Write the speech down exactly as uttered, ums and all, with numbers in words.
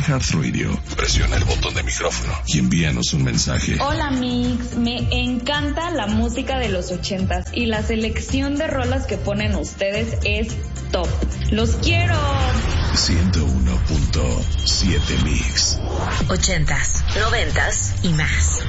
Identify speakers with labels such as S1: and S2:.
S1: iHeartRadio, presiona el botón de micrófono y envíanos un mensaje.
S2: Hola Mix, me encanta la música de los ochentas y la selección de rolas que ponen ustedes es top. ¡Los quiero!
S1: ciento uno punto siete Mix.
S3: Ochentas, noventas y más.